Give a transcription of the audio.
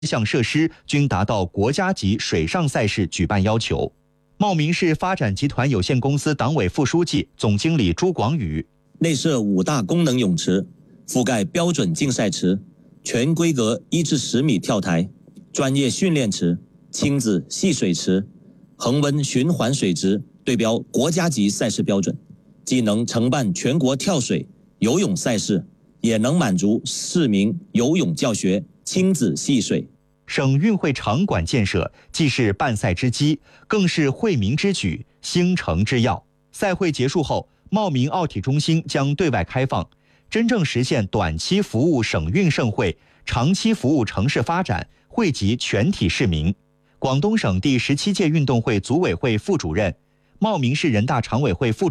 项设施均达到国家级水上赛事举办要求。茂名市发展集团有限公司党委副书记、总经理朱广宇： 内设5大功能泳池，覆盖标准竞赛池、全规格1至10米跳台、专业训练池、亲子戏水池、恒温循环水池，对标国家级赛事标准，既能承办全国跳水、游泳赛事，也能满足市民游泳教学、亲子戏水。 省运会场馆建设既是办赛之基，更是惠民之举、兴城之要。赛会结束后，茂名奥体中心将对外开放，真正实现短期服务省运盛会、长期服务城市发展，惠及全体市民。广东省第17届运动会组委会副主任、茂名市人大常委会副